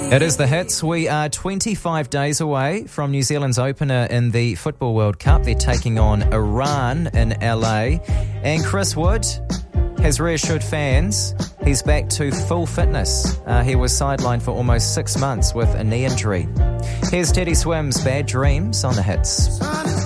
It is the Hits. We are 25 days away from New Zealand's opener in the Football World Cup. They're taking on Iran in LA. And Chris Wood has reassured fans he's back to full fitness. He was sidelined for almost 6 months with a knee injury. Here's Teddy Swim's Bad Dreams on the Hits.